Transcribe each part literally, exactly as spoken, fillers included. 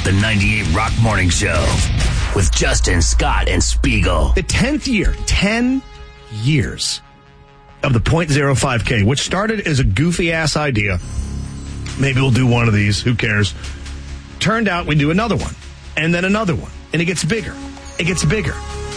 The ninety-eight Rock Morning Show with Justin, Scott, and Spiegel. The tenth year, ten years of the point oh five K, which started as a goofy-ass idea. Maybe we'll do one of these. Who cares? Turned out we do another one, and then another one, and it gets bigger. It gets bigger.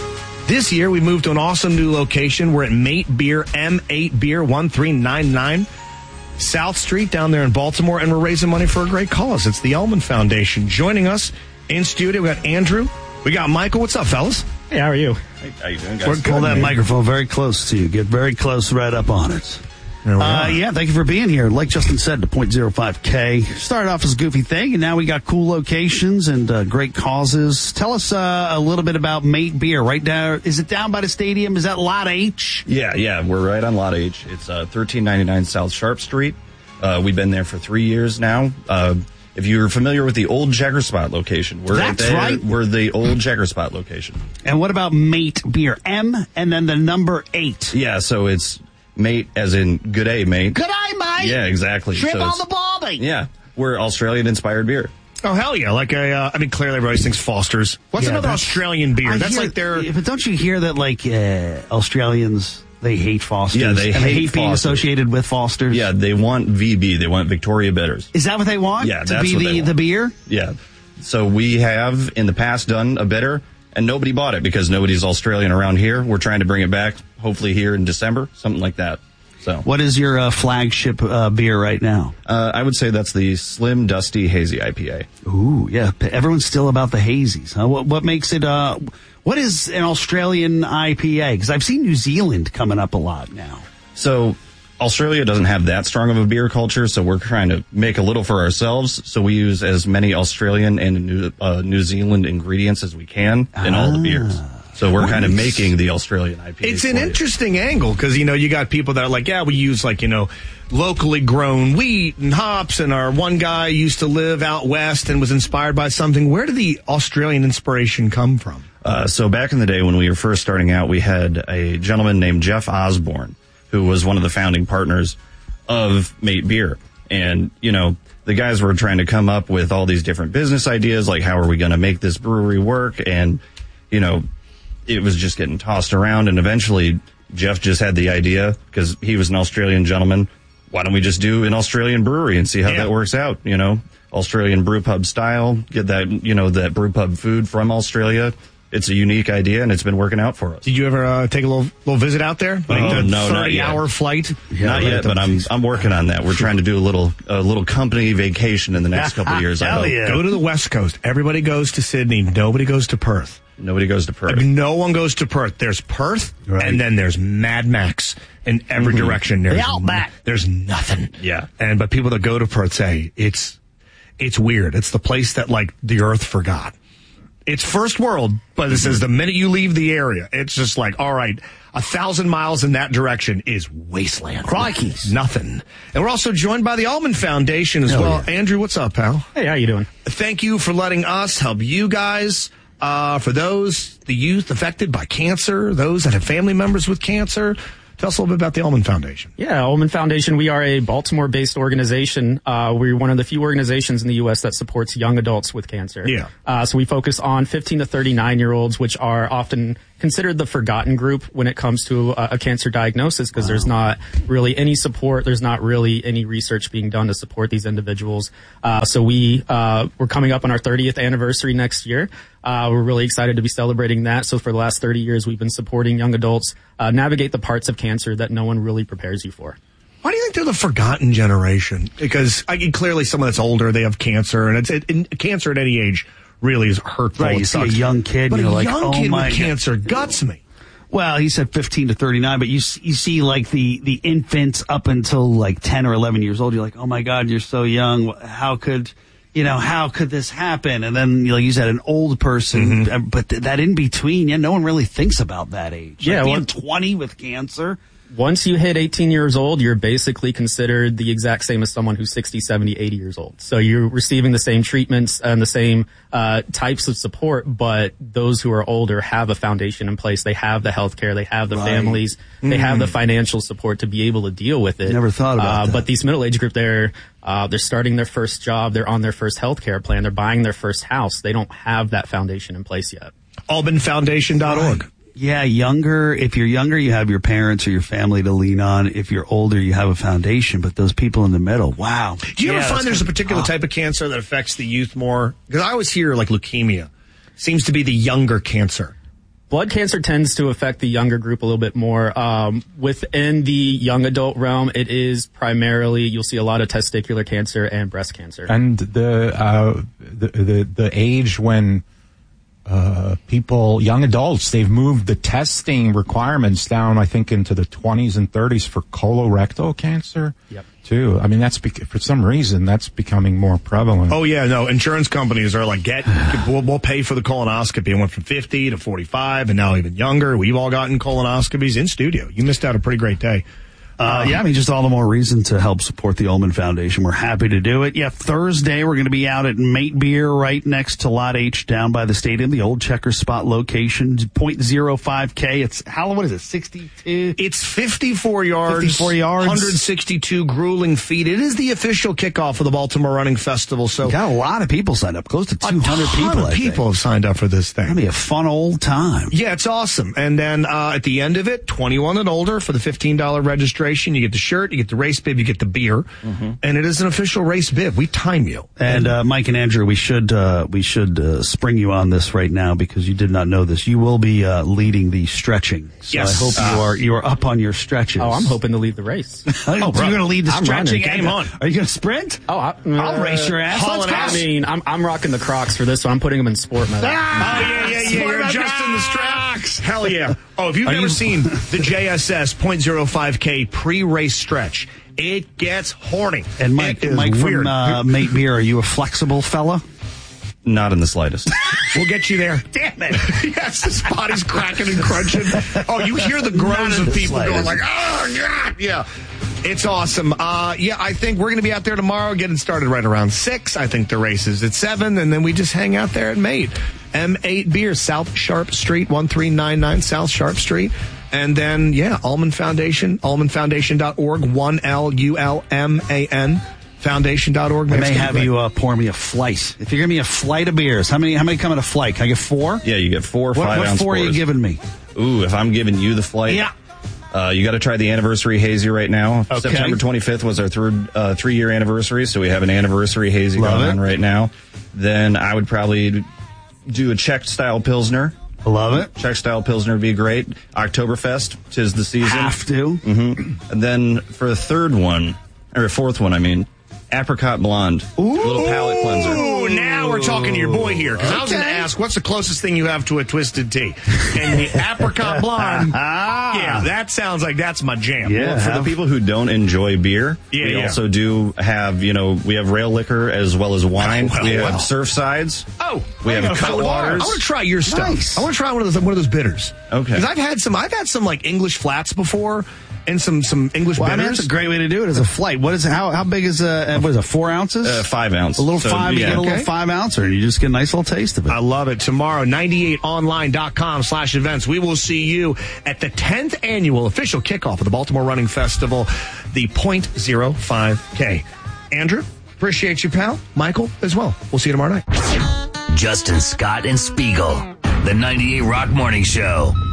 This year, we moved to an awesome new location. We're at Mate Beer, M eight Beer, one three nine nine South Street down there in Baltimore, and we're raising money for a great cause. It's the Elman Foundation. Joining us in studio, we got Andrew. We got Michael. What's up, fellas? Hey, how are you? Hey, how you doing, guys? We're Pull that man. microphone very close to you. Get very close right up on it. Uh, yeah, thank you for being here. Like Justin said, the point oh five K started off as a goofy thing, and now we got cool locations and uh, great causes. Tell us uh, a little bit about Mate Beer. Right down, is it down by the stadium? Is that Lot H? Yeah, yeah, we're right on Lot H. It's uh, thirteen ninety-nine South Sharp Street. Uh, we've been there for three years now. Uh, if you're familiar with the old Checker Spot location, we're That's there. right. We're the old Checker Spot location. And what about Mate Beer? M and then the number eight. Yeah, so it's Mate as in good day, mate. Good day, mate. Yeah, exactly. Shrimp so on the barbie. Yeah, we're Australian-inspired beer. Oh, hell yeah. Like, a, uh, I mean, clearly everybody thinks Foster's. What's Yeah, another that's- Australian beer? I That's hear- like their... But don't you hear that, like, uh, Australians, they hate Foster's? Yeah, they and hate they hate being Foster's. associated with Foster's? Yeah, they want V B. They want Victoria Bitters. Is that what they want? Yeah, to that's be what the, they want. the beer? Yeah. So we have in the past done a bitter, and nobody bought it because nobody's Australian around here. We're trying to bring it back, hopefully here in December, something like that. So, What is your uh, flagship uh, beer right now? uh, I would say that's the Slim Dusty Hazy I P A. Ooh, yeah. Everyone's still about the hazies. Huh? What, what makes it, uh, what is an Australian I P A? Because I've seen New Zealand coming up a lot now. So Australia doesn't have that strong of a beer culture, so we're trying to make a little for ourselves. So we use as many Australian and New, uh, New Zealand ingredients as we can in all the beers. So we're kind of making the Australian I P A. It's an interesting angle because, you know, you got people that are like, yeah, we use, like, you know, locally grown wheat and hops, and our one guy used to live out west and was inspired by something. Where did the Australian inspiration come from? Uh, so back in the day when we were first starting out, we had a gentleman named Jeff Osborne, who was one of the founding partners of Mate Beer. And, you know, the guys were trying to come up with all these different business ideas, like how are we going to make this brewery work? And, you know, it was just getting tossed around, and eventually Jeff just had the idea because he was an Australian gentleman. Why don't we just do an Australian brewery and see how Yeah. that works out? You know, Australian brew pub style, get that, you know, that brew pub food from Australia. It's a unique idea, and it's been working out for us. Did you ever uh, take a little little visit out there? Like Oh, the no, not yet. thirty-hour flight? Not yet, but I'm I'm working on that. We're trying to do a little a little company vacation in the next couple of years. I Hell hope. yeah. Go to the West Coast. Everybody goes to Sydney. Nobody goes to Perth. Nobody goes to Perth. No one goes to Perth. There's Perth, Right. and then there's Mad Max in every Mm-hmm. direction. There's The Outback. There's nothing. Yeah. And but people that go to Perth say it's it's weird. It's the place that, like, the Earth forgot. It's first world, but it says the minute you leave the area, it's just like, all right, a thousand miles in that direction is wasteland. Crikeys. Nothing. And we're also joined by the Almond Foundation as Hell well. yeah. Andrew, what's up, pal? Hey, how you doing? Thank you for letting us help you guys. Uh, for those, the youth affected by cancer, those that have family members with cancer. Tell us a little bit about the Almond Foundation. Yeah, Ullman Foundation, we are a Baltimore-based organization. Uh, we're one of the few organizations in the U S that supports young adults with cancer. Yeah. Uh, so we focus on fifteen to thirty-nine-year-olds, which are often considered the forgotten group when it comes to a, a cancer diagnosis because wow. there's not really any support. There's not really any research being done to support these individuals. Uh, so we, uh, we're coming up on our thirtieth anniversary next year. Uh, we're really excited to be celebrating that. So for the last thirty years, we've been supporting young adults uh, navigate the parts of cancer that no one really prepares you for. Why do you think they're the forgotten generation? Because I mean, clearly someone that's older, they have cancer, and it's it, in, cancer at any age really is hurtful. Right, It you see a sucks. young kid, but and you're a like, young oh kid my with God. cancer guts me. Well, he said fifteen to thirty-nine, but you you see like the, the infants up until like ten or eleven years old. You're like, oh my God, you're so young. How could, you know, how could this happen? And then, like you said, an old person, Mm-hmm. but th- that in between, yeah, no one really thinks about that age. Yeah, Like well- being twenty with cancer. Once you hit eighteen years old, you're basically considered the exact same as someone who's sixty, seventy, eighty years old. So you're receiving the same treatments and the same uh, types of support, but those who are older have a foundation in place. They have the health care, they have the right. families, mm. they have the financial support to be able to deal with it. Never thought about uh, that. But these middle age group, they're uh, they're starting their first job, they're on their first health care plan, they're buying their first house. They don't have that foundation in place yet. Albin Foundation dot org. Right. Yeah, younger. If you're younger, you have your parents or your family to lean on. If you're older, you have a foundation. But those people in the middle, wow. Do you yeah, ever find there's a particular oh. type of cancer that affects the youth more? Because I always hear like leukemia seems to be the younger cancer. Blood cancer tends to affect the younger group a little bit more. Um, within the young adult realm, it is primarily, you'll see a lot of testicular cancer and breast cancer. And the uh, the, the the age when uh, people, young adults, they've moved the testing requirements down, I think, into the twenties and thirties for colorectal cancer. Yep. Too. I mean, that's bec- for some reason that's becoming more prevalent. Oh yeah, no. Insurance companies are like, get we'll, we'll pay for the colonoscopy. It went from fifty to forty-five, and now even younger. We've all gotten colonoscopies in studio. You missed out a pretty great day. Uh, yeah, I mean, just all the more reason to help support the Ullman Foundation. We're happy to do it. Yeah, Thursday we're going to be out at Mate Beer right next to Lot H down by the stadium, the old Checker Spot location, point oh five K. It's, how, what is it, sixty-two? It's fifty-four yards. fifty-four yards. one hundred sixty-two grueling feet. It is the official kickoff of the Baltimore Running Festival. So we got a lot of people signed up, close to two hundred a ton people. Of people have signed up for this thing. It'll be a fun old time. Yeah, it's awesome. And then uh, at the end of it, twenty-one and older for the fifteen dollars registration. You get the shirt, you get the race bib, you get the beer, mm-hmm. and it is an official race bib. We time you. And uh, Mike and Andrew, we should uh, we should uh, spring you on this right now because you did not know this. You will be uh, leading the stretching. So yes. I hope uh, you are you are up on your stretches. Oh, I'm hoping to lead the race. oh, you're going to lead the I'm stretching. Game on. Are you going to sprint? Oh, I, uh, I'll race your ass. Let's go. I mean, I'm I'm rocking the Crocs for this one. I'm putting them in sport mode. Ah, oh yeah, yeah, yeah. You're adjusting the straps. Hell yeah. Oh, if you've are never you... seen the J S S point oh five K pre-race stretch, it gets horny. And Mike, Mike from uh, Mate Beer, are you a flexible fella? Not in the slightest. We'll get you there. Damn it. Yes, his body's cracking and crunching. Oh, you hear the groans of people slightest. Going like, oh, God. Yeah. It's awesome. Uh, yeah, I think we're going to be out there tomorrow, getting started right around six. I think the race is at seven, and then we just hang out there at Mate. M eight Beer, South Sharp Street, one three nine nine South Sharp Street. And then, yeah, Ullman Foundation, Ullman Foundation dot org, one L U L M A N. Foundation dot org. I may have you uh, pour me a flight. If you're giving me a flight of beers, how many How many come in a flight? Can I get four? Yeah, you get four what, five what ounce four pours. are you giving me? Ooh, if I'm giving you the flight. Yeah. Uh, you got to try the anniversary hazy right now. Okay. September twenty-fifth was our third uh, three-year anniversary, so we have an anniversary hazy Love going it. on right now. Then I would probably do a Czech-style Pilsner. I love it. Czech-style Pilsner would be great. Oktoberfest, 'tis the season. Have to. Mm-hmm. And then for a third one, or a fourth one, I mean, Apricot Blonde. Ooh. Little palate cleanser. Ooh, now we're talking to your boy here. Because okay. I was going to ask, what's the closest thing you have to a Twisted Tea? And the Apricot Blonde, yeah, that sounds like that's my jam. Yeah, well, for the people who don't enjoy beer, yeah, we yeah. also do have, you know, we have rail liquor as well as wine. Oh, well, we well. have Surfsides. Oh, we have Cutwaters. I want to try your stuff. Nice. I want to try one of those one of those bitters. Okay. Because I've had some, I've had some like English flats before. And some, some English well, bitters. I mean, that's a great way to do it as a flight. What is how how big is a what is it, four ounces? Uh, five ounce. A little so, five. Yeah. You get a little okay. five ouncer, and you just get a nice little taste of it. I love it. Tomorrow, ninety-eight online dot com slash events. We will see you at the tenth annual official kickoff of the Baltimore Running Festival, the point oh five K. Andrew, appreciate you, pal. Michael as well. We'll see you tomorrow night. Justin Scott and Spiegel, the ninety-eight Rock Morning Show.